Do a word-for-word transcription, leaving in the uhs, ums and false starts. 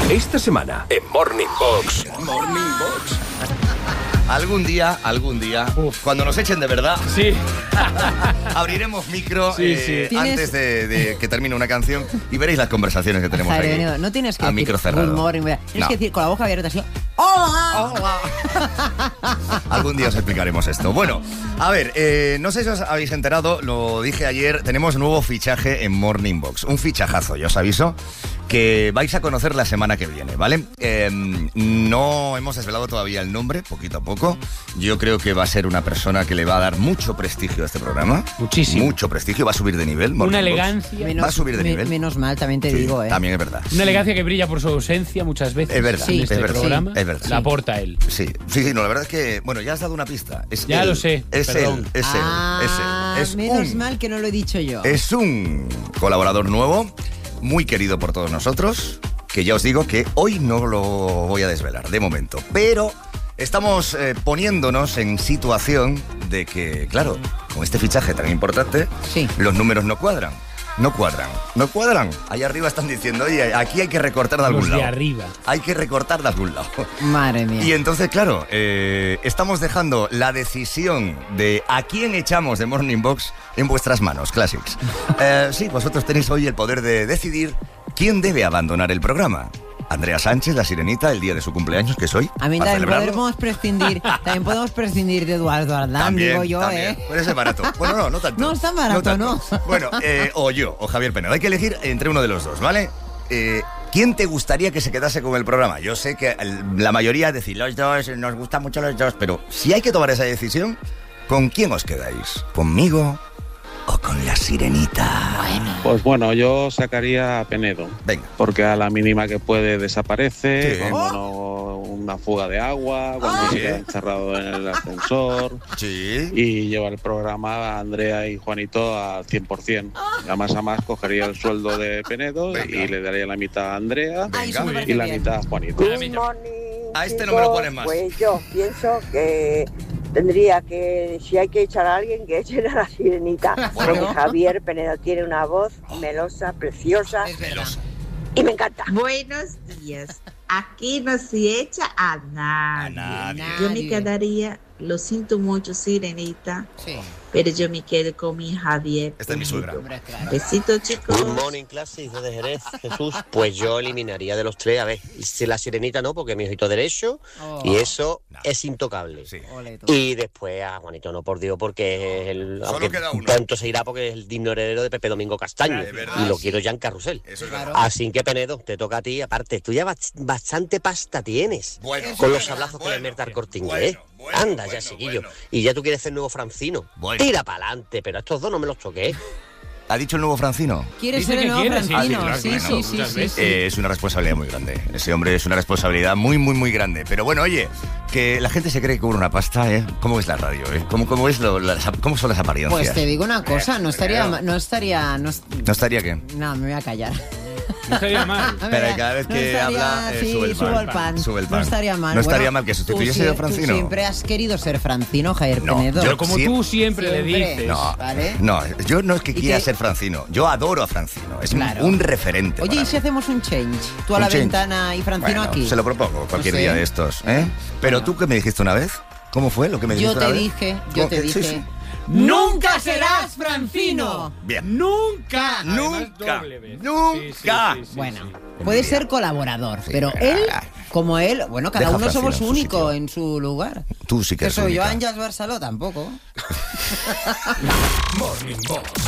Esta semana en Morning Box. Morning Box. Algún día, algún día, Uf. cuando nos echen de verdad, sí. abriremos micro sí, eh, sí. antes de, de que termine una canción y veréis las conversaciones que tenemos Jaime, aquí. no, no tienes que a decir micro cerrado. Good morning, tienes no. que decir con la boca abierta así. ¡Hola! ¡Hola! Algún día os explicaremos esto. Bueno, a ver, eh, no sé si os habéis enterado, lo dije ayer, tenemos nuevo fichaje en Morning Box. Un fichajazo, yo os aviso, que vais a conocer la semana que viene, ¿vale? Eh, no hemos desvelado todavía el nombre, poquito a poco. Yo creo que va a ser una persona que le va a dar mucho prestigio a este programa. Muchísimo. Mucho prestigio, va a subir de nivel. Una elegancia. Menos, va a subir de me, nivel. Menos mal, también te sí, digo, ¿eh? También es verdad. Una elegancia que brilla por su ausencia muchas veces. Es verdad, sí, en este es verdad. programa. Sí, es verdad. La aporta él. Sí, sí, sí, no, la verdad es que, bueno, ya has dado una pista. Es ya él, lo sé, Es perdón. él, es él, ah, es él. Es menos un, mal que no lo he dicho yo. Es un colaborador nuevo, muy querido por todos nosotros, que ya os digo que hoy no lo voy a desvelar, de momento. Pero estamos eh, poniéndonos en situación de que, claro, con este fichaje tan importante, sí. los números no cuadran. No cuadran, no cuadran. Ahí arriba están diciendo, oye, aquí hay que recortar de algún Los lado. de arriba. Hay que recortar de algún lado. Madre mía. Y entonces, claro, eh, estamos dejando la decisión de a quién echamos de Morning Box en vuestras manos, Classics. Eh, sí, vosotros tenéis hoy el poder de decidir quién debe abandonar el programa. Andrea Sánchez, la Sirenita, el día de su cumpleaños, que es hoy. A mí para también celebrarlo. podemos prescindir, también podemos prescindir de Eduardo Ardán, También, digo yo, también. ¿eh? Pero ese es barato. Bueno, no, no tanto. No, es tan barato, tanto. no. Bueno, eh, o yo, o Javier Penedo. Hay que elegir entre uno de los dos, ¿vale? Eh, ¿Quién te gustaría que se quedase con el programa? Yo sé que el, la mayoría decir los dos, nos gustan mucho los dos, pero si hay que tomar esa decisión, ¿con quién os quedáis? ¿Conmigo o con la Sirenita? Bueno. Pues bueno, yo sacaría a Penedo. Venga. Porque a la mínima que puede desaparece, Sí. cuando no, una fuga de agua, cuando Ah. se queda encerrado en el ascensor. Sí. Y lleva el programa a Andrea y Juanito al cien por ciento. Además, a más cogería el sueldo de Penedo Venga. y le daría la mitad a Andrea Ay, eso me y parece la bien. mitad a Juanito. Good morning, A este no chicos. me lo pones más. Pues yo pienso que tendría que, si hay que echar a alguien, que echen a la Sirenita. Bueno. Porque Javier Penedo tiene una voz melosa, preciosa Es verdad. y me encanta. Buenos días. Aquí no se echa a nadie. A nadie. Yo me quedaría, lo siento mucho, Sirenita, Sí, pero yo me quedo con mi Javier. Esta es mi suegra. hombre, claro. Besitos, chicos. Good morning, clase, desde Jerez, Jesús. Pues yo eliminaría de los tres, a ver, si la Sirenita no, porque mi ojito derecho, Oh. y eso No. es intocable. Sí. Ole, tú. Y después a Juanito, no, por Dios, porque es el, Solo aunque queda uno. tanto se irá porque es el digno heredero de Pepe Domingo Castaño, Es verdad. y lo quiero ya en carrusel. Eso es Claro. verdad. Así que, Penedo, te toca a ti. Aparte, tú ya bast- bastante pasta tienes. Bueno. Con los Bueno, sablazos que bueno, le mete al Corte Inglés, bueno, ¿eh? bueno, Anda bueno, ya, chiquillo. bueno. Y ya tú quieres ser nuevo Francino. Bueno. Tira para adelante, pero a estos dos no me los toqué. ¿Ha dicho el nuevo Francino? ¿Quieres Dice ser el que nuevo quiere, sí, Francino? claro, Sí, claro, sí, sí, muchas sí, veces. sí. Eh, es una responsabilidad muy grande. Ese hombre es una responsabilidad muy, muy, muy grande. Pero bueno, oye, que la gente se cree que cobra una pasta, ¿eh? ¿Cómo es la radio, eh? ¿Cómo, cómo, es lo- las, ¿Cómo son las apariencias? Pues te digo una cosa, no estaría, creo. ma- no estaría, no, ¿No estaría qué? no, me voy a callar. No estaría mal. A Pero ver, cada vez no que estaría- habla, eh, sí, sube el pan. subo el pan. Sube el No pan. estaría mal. No estaría Bueno, mal que tú sustituyese sie- a Francino. Tú siempre has querido ser Francino, Javier No, Penedo. Pero como Sí. tú siempre, le Siempre. dices. No, ¿Vale? no, yo no es que Y quiera que- ser Francino. Yo adoro a Francino. Es un- Claro. un referente. Oye, para ¿y si mí. hacemos un change? Tú a Un la change. ventana y Francino Bueno, aquí. se lo propongo cualquier No sé. día de estos, ¿eh? Pero Bueno. tú, ¿qué me dijiste una vez? ¿Cómo fue lo que me dijiste Yo te una vez? dije, yo ¿Cómo te que- dije. sí, sí. ¡Nunca serás Francino! Bien. ¡Nunca! Además, Nunca. doble vez. Nunca. Sí, sí, sí, Bueno, sí, sí. puede ser colaborador, Sí, pero pero- él, como él, bueno, cada Deja uno somos Francino en su único sitio. en su lugar. Tú sí que Que eres soy yo, única. Ángels Barceló, tampoco. Morning Box